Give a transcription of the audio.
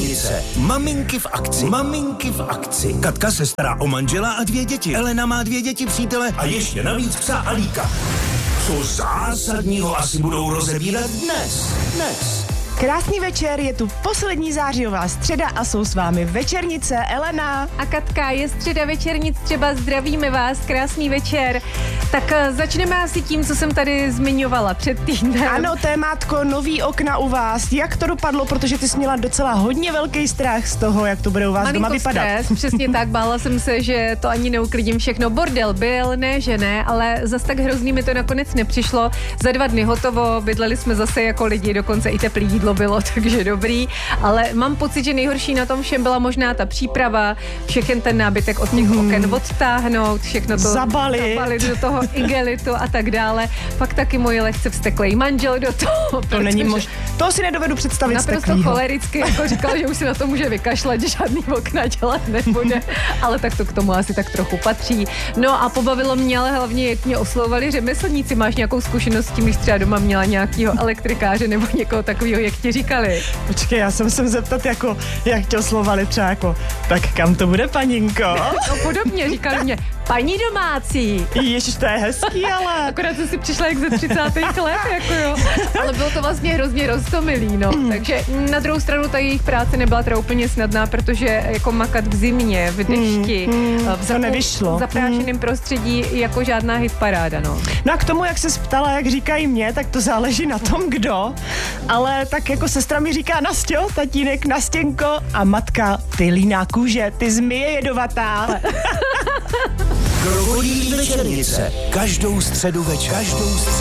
Večernice. Maminky v akci. Maminky v akci. Katka se stará o manžela a 2 děti. Elena má 2 děti přítele a ještě navíc psa Alíka. Co zásadního asi budou rozebírat dnes? Krásný večer, je tu poslední zářijová středa a jsou s vámi Večernice, Elena a Katka. Je středa Večernic, třeba zdravíme vás, krásný večer. Tak začneme asi tím, co jsem tady zmiňovala před týdnem. Ano, témátko, nový okna u vás. Jak to dopadlo, protože ty jsi měla docela hodně velký strach z toho, jak to bude u vás doma vypadat. Stres, přesně tak, bála jsem se, že to ani neuklidím všechno. Bordel byl, ne, že ne, ale zas tak hrozný mi to nakonec nepřišlo. Za 2 dny hotovo, bydleli jsme zase jako lidi, dokonce i teplý jídlo bylo, takže dobrý, ale mám pocit, že nejhorší na tom všem byla možná ta příprava, všechen ten nábytek od těch oken odtáhnout, všechno to zabalit do toho igelitu a tak dále. Pak taky můj lehce vzteklej manžel do toho. To není možné. To si nedovedu představit. Naprosto cholericky, jako říkal, že už si na to může vykašlat, že žádný okna dělat nebude, ale tak to k tomu asi tak trochu patří. No a pobavilo mě, ale hlavně, jak mě oslovovali řemeslníci. Máš nějakou zkušenost s tím, když třeba doma měla nějakýho elektrikáře nebo někoho takového, jak ti říkali? Počkej, já jsem se zeptat, jako, jak tě oslovovali třeba jako, tak kam to bude, paninko? No podobně, říkali mě, paní domácí. Ježiš, to je hezký, ale... Akorát jsem si přišla jak ze 30. let, jako jo. Ale bylo to vlastně hrozně roztomilý, no. Takže na druhou stranu ta jejich práce nebyla teda úplně snadná, protože jako makat v zimě, v dešti, v zaprášeném prostředí jako žádná hitparáda, no. No a k tomu, jak se ptala, jak říkají mě, tak to záleží na tom, kdo. Ale tak jako sestra mi říká Nasťo, tatínek Nastěnko a matka, ty líná kůže, ty zmije jedovatá. Krokodýlí Večernice. Každou středu večer.